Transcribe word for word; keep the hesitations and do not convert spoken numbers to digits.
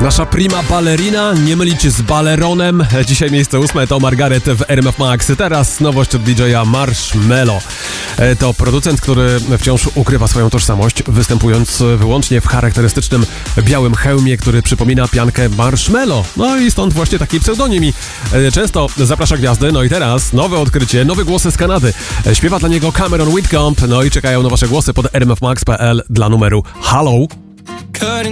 Nasza prima ballerina, nie mylić z baleronem. Dzisiaj miejsce ósme to Margaret w R M F Max. Teraz nowość od D J a Marshmello. To producent, który wciąż ukrywa swoją tożsamość, występując wyłącznie w charakterystycznym białym hełmie, który przypomina piankę Marshmello. No i stąd właśnie taki pseudonim. I często zaprasza gwiazdy. No i teraz nowe odkrycie, nowe głosy z Kanady. Śpiewa dla niego Cameron Whitcomb. No i czekają na wasze głosy pod r m f max kropka p l dla numeru Hello.